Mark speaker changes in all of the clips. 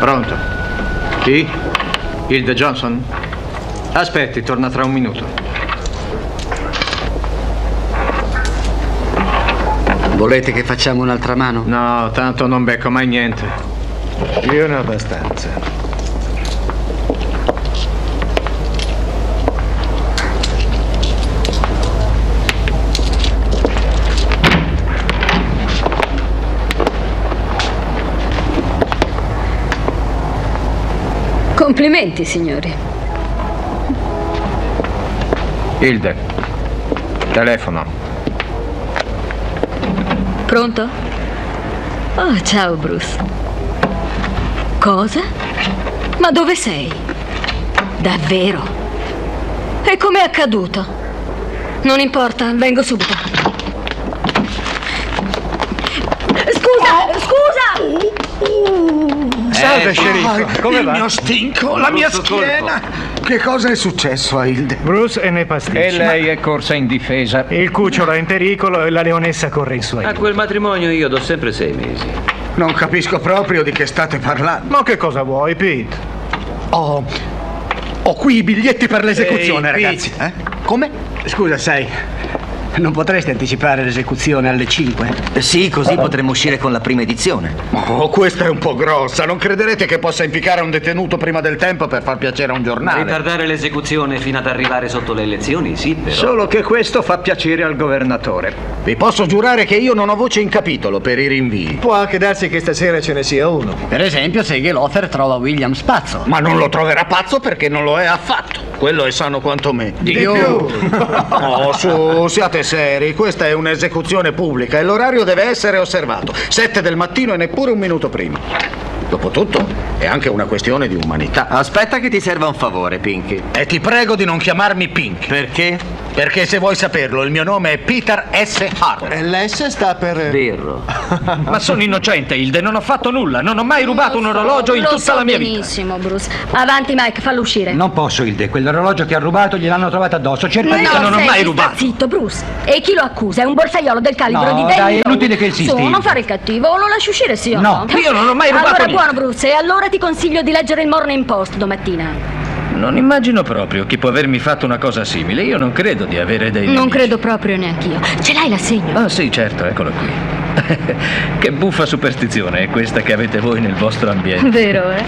Speaker 1: Pronto? Chi? Hilde Johnson? Aspetti, torna tra un minuto.
Speaker 2: Volete che facciamo un'altra mano?
Speaker 1: No, tanto non becco mai niente.
Speaker 3: Io ne ho abbastanza.
Speaker 4: Complimenti, signori.
Speaker 1: Hilde, telefono.
Speaker 4: Pronto? Oh, ciao, Bruce. Cosa? Ma dove sei? Davvero? E com'è accaduto? Non importa, vengo subito. Scusa!
Speaker 3: Salve, sceriffo. Come va?
Speaker 5: Il mio stinco, la mia schiena. Che cosa è successo a Hilde?
Speaker 3: Bruce è nei pasticci.
Speaker 1: E lei è corsa in difesa.
Speaker 3: Il cucciolo è in pericolo e la leonessa corre in suoi.
Speaker 6: A quel matrimonio io do sempre 6 mesi.
Speaker 5: Non capisco proprio di che state parlando.
Speaker 3: Ma che cosa vuoi, Pete?
Speaker 5: Ho qui i biglietti per l'esecuzione,
Speaker 3: Ehi,
Speaker 5: ragazzi. Come? Scusa, sai, non potresti anticipare l'esecuzione alle 5?
Speaker 2: Sì, così potremmo uscire con la prima edizione.
Speaker 5: Oh, questa è un po' grossa. Non crederete che possa impiccare un detenuto prima del tempo per far piacere a un giornale?
Speaker 6: Ritardare l'esecuzione fino ad arrivare sotto le elezioni, sì, però.
Speaker 1: Solo che questo fa piacere al governatore.
Speaker 5: Vi posso giurare che io non ho voce in capitolo per i rinvii.
Speaker 3: Può anche darsi che stasera ce ne sia uno.
Speaker 2: Per esempio, se Gelother trova Williams pazzo.
Speaker 5: Ma non lo troverà pazzo perché non lo è affatto. Quello è sano quanto me.
Speaker 3: Di più.
Speaker 5: Oh, su, siate seri. Questa è un'esecuzione pubblica e l'orario deve essere osservato. 7 del mattino e neppure un minuto prima. Dopotutto, è anche una questione di umanità.
Speaker 2: Aspetta che ti serva un favore, Pinky.
Speaker 5: E ti prego di non chiamarmi Pink.
Speaker 2: Perché?
Speaker 5: Perché se vuoi saperlo, il mio nome è Peter S. Hart.
Speaker 3: L'S sta per...
Speaker 6: Birro.
Speaker 1: Ma sono innocente, Hilde, non ho fatto nulla. Non ho mai rubato un orologio in tutta la mia vita.
Speaker 4: Benissimo, Bruce. Avanti, Mike, fallo uscire.
Speaker 7: Non posso, Hilde. Quell'orologio che ha rubato gliel'hanno trovato addosso. Cerca di...
Speaker 1: non ho mai
Speaker 4: senti,
Speaker 1: rubato.
Speaker 4: sta zitto, Bruce. E chi lo accusa? È un borsaiolo del calibro
Speaker 7: No,
Speaker 4: di Danny
Speaker 7: dai, è
Speaker 4: Lowe.
Speaker 7: inutile che insisti.
Speaker 4: Su, non fare il cattivo, o lo lasci uscire, sì o no?
Speaker 7: No.
Speaker 1: Io non ho mai rubato
Speaker 4: Allora,
Speaker 1: niente.
Speaker 4: buono, Bruce, e allora ti consiglio di leggere il Morning Post domattina.
Speaker 1: Non immagino proprio chi può avermi fatto una cosa simile. Io non credo di avere dei
Speaker 4: Non
Speaker 1: nemici.
Speaker 4: credo proprio neanch'io. Ce l'hai l'assegno?
Speaker 1: Ah sì, certo, eccolo qui. Che buffa superstizione è questa che avete voi nel vostro ambiente.
Speaker 4: Vero, eh?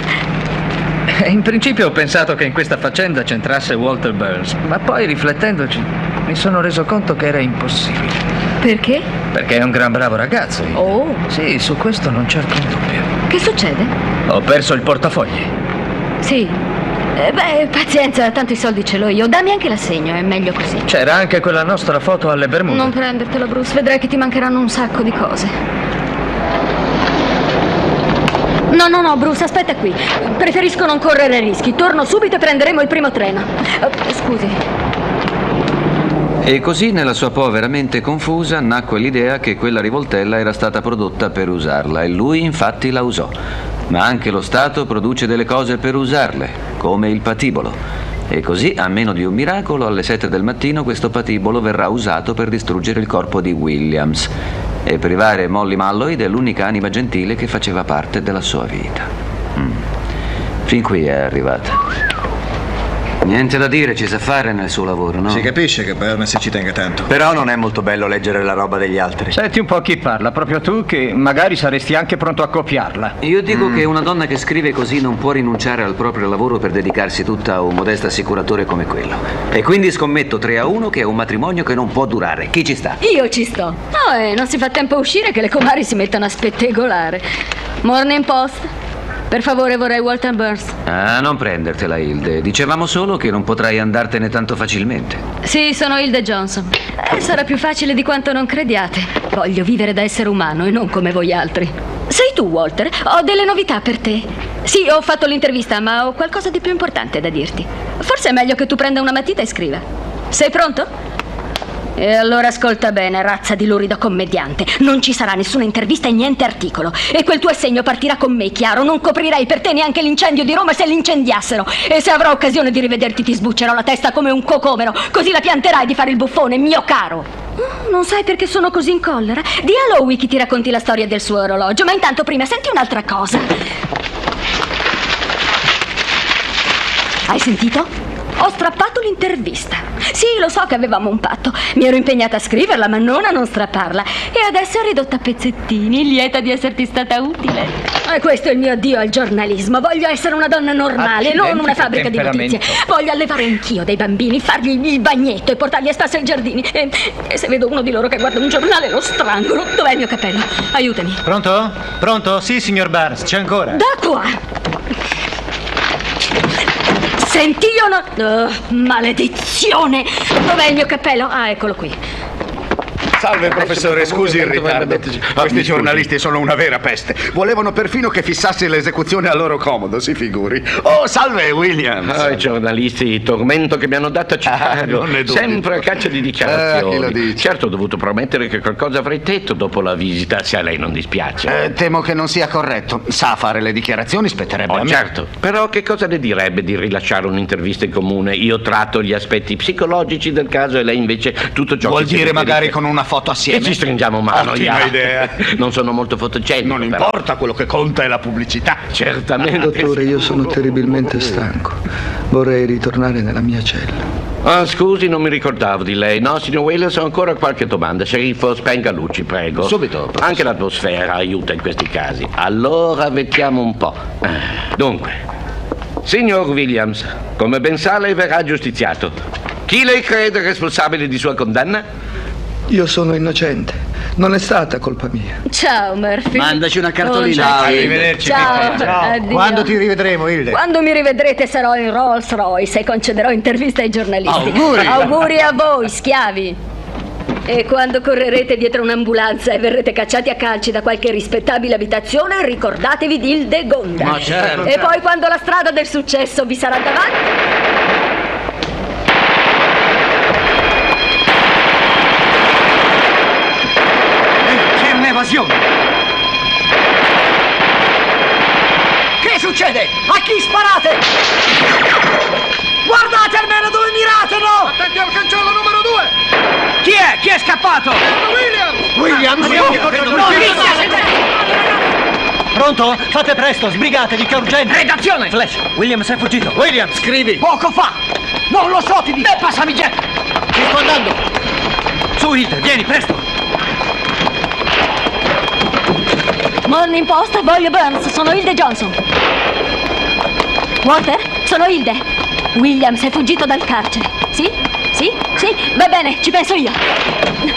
Speaker 1: In principio ho pensato che in questa faccenda c'entrasse Walter Burns, ma poi riflettendoci mi sono reso conto che era impossibile.
Speaker 4: Perché?
Speaker 1: Perché è un gran bravo ragazzo. Hilde.
Speaker 4: Oh.
Speaker 1: Sì, su questo non c'è alcun dubbio.
Speaker 4: Che succede?
Speaker 1: Ho perso il portafogli.
Speaker 4: Sì. Pazienza, tanto i soldi ce l'ho io. Dammi anche l'assegno, è meglio così.
Speaker 1: C'era anche quella nostra foto alle Bermude.
Speaker 4: Non prendertela, Bruce, vedrai che ti mancheranno un sacco di cose. No, Bruce, aspetta qui. Preferisco non correre rischi. Torno subito e prenderemo il primo treno. Scusi.
Speaker 6: E così nella sua povera mente confusa nacque l'idea che quella rivoltella era stata prodotta per usarla e lui infatti la usò. Ma anche lo Stato produce delle cose per usarle, come il patibolo. E così, a meno di un miracolo, alle 7 del mattino questo patibolo verrà usato per distruggere il corpo di Williams e privare Molly Malloy dell'unica anima gentile che faceva parte della sua vita. Fin qui è arrivata. Niente da dire, ci sa fare nel suo lavoro, no?
Speaker 3: Si capisce che Burns ci tenga tanto.
Speaker 2: Però non è molto bello leggere la roba degli altri.
Speaker 1: Senti un po' chi parla, proprio tu che magari saresti anche pronto a copiarla.
Speaker 6: Io dico che una donna che scrive così non può rinunciare al proprio lavoro per dedicarsi tutta a un modesto assicuratore come quello. E quindi scommetto 3-1 che è un matrimonio che non può durare. Chi ci sta?
Speaker 4: Io ci sto. Non si fa tempo a uscire che le comari si mettano a spettegolare. Morning Post. Per favore, vorrei Walter Burns.
Speaker 6: Ah, non prendertela, Hilde. Dicevamo solo che non potrai andartene tanto facilmente.
Speaker 4: Sì, sono Hilde Johnson. Sarà più facile di quanto non crediate. Voglio vivere da essere umano e non come voi altri. Sei tu, Walter? Ho delle novità per te. Sì, ho fatto l'intervista, ma ho qualcosa di più importante da dirti. Forse è meglio che tu prenda una matita e scriva. Sei pronto? E allora ascolta bene, razza di lurido commediante. Non ci sarà nessuna intervista e niente articolo. E quel tuo assegno partirà con me, chiaro? Non coprirei per te neanche l'incendio di Roma se l'incendiassero. E se avrò occasione di rivederti ti sbuccerò la testa come un cocomero. Così la pianterai di fare il buffone, mio caro. Non sai perché sono così in collera? Di a Lowe che ti racconti la storia del suo orologio. Ma intanto prima senti un'altra cosa. Hai sentito? Ho strappato l'intervista. Sì, lo so che avevamo un patto. Mi ero impegnata a scriverla, ma non a non strapparla. E adesso è ridotta a pezzettini, lieta di esserti stata utile. E questo è il mio addio al giornalismo. Voglio essere una donna normale,
Speaker 1: Accidenti,
Speaker 4: non una fabbrica di
Speaker 1: temperamento.
Speaker 4: notizie. Voglio allevare anch'io dei bambini, fargli il bagnetto e portarli a spasso ai giardini. E se vedo uno di loro che guarda un giornale, lo strangolo. Dov'è il mio cappello? Aiutami.
Speaker 8: Pronto? Pronto? Sì, signor Barnes, c'è ancora.
Speaker 4: Da qua! Senti, io no... maledizione! Dov'è il mio cappello? Ah, eccolo qui.
Speaker 5: Salve professore, scusi il ritardo. Questi giornalisti sono una vera peste. Volevano perfino che fissassi l'esecuzione a loro comodo, si figuri. Oh, salve Williams.
Speaker 9: I giornalisti, il tormento che mi hanno dato a Chicago.
Speaker 5: non ne dubito.
Speaker 9: Sempre a caccia di dichiarazioni.
Speaker 5: Chi lo dice?
Speaker 9: Certo, ho dovuto promettere che qualcosa avrei detto dopo la visita, se a lei non dispiace.
Speaker 5: Temo che non sia corretto. Sa fare le dichiarazioni, spetterebbe a
Speaker 9: Oh,
Speaker 5: me.
Speaker 9: certo, però che cosa ne direbbe di rilasciare un'intervista in comune? Io tratto gli aspetti psicologici del caso e lei invece tutto ciò
Speaker 5: Vuol
Speaker 9: che si
Speaker 5: dire
Speaker 9: riferisce.
Speaker 5: magari con una foto
Speaker 9: E
Speaker 5: assieme?
Speaker 9: ci stringiamo mano,
Speaker 5: Ottima
Speaker 9: ya.
Speaker 5: idea.
Speaker 9: Non sono molto fotogenico.
Speaker 5: Non
Speaker 9: però.
Speaker 5: importa, quello che conta è la pubblicità.
Speaker 9: Certamente.
Speaker 1: Dottore, io sono terribilmente stanco. Vorrei ritornare nella mia cella.
Speaker 9: Ah, scusi, non mi ricordavo di lei. No, signor Williams, ho ancora qualche domanda. Sceriffo, spenga luci, prego.
Speaker 5: Subito, professore.
Speaker 9: Anche l'atmosfera aiuta in questi casi. Allora, vediamo un po'. Dunque, signor Williams, come ben sa, lei verrà giustiziato. Chi lei crede responsabile di sua condanna?
Speaker 1: Io sono innocente. Non è stata colpa mia.
Speaker 4: Ciao, Murphy.
Speaker 2: Mandaci una cartolina.
Speaker 4: Ciao.
Speaker 3: Arrivederci.
Speaker 4: Ciao. Addio.
Speaker 3: Quando ti rivedremo, Hilde?
Speaker 4: Quando mi rivedrete sarò in Rolls Royce e concederò interviste ai giornalisti.
Speaker 5: Auguri!
Speaker 4: Auguri a voi, schiavi. E quando correrete dietro un'ambulanza e verrete cacciati a calci da qualche rispettabile abitazione, ricordatevi di Ildegonda.
Speaker 2: Ma certo.
Speaker 4: E poi quando la strada del successo vi sarà davanti...
Speaker 2: C'è un'evasione. Che succede? A chi sparate? Guardate almeno dove mirate, no?
Speaker 3: Attenti al cancello numero 2!
Speaker 2: Chi è? Chi è scappato?
Speaker 3: Williams!
Speaker 8: Pronto? Fate presto, sbrigatevi, che è urgente.
Speaker 2: Redazione!
Speaker 8: Flash, Williams è fuggito.
Speaker 3: Williams, scrivi!
Speaker 2: Poco fa! Non lo so, ti dico! Passami Jack!
Speaker 3: Ci sto andando!
Speaker 8: Su, Hilde, vieni, presto.
Speaker 4: Morning Post, voglio Burns, sono Hilde Johnson. Walter, sono Hilde. Williams è fuggito dal carcere. Sì? Sì? Sì? Va bene, ci penso io.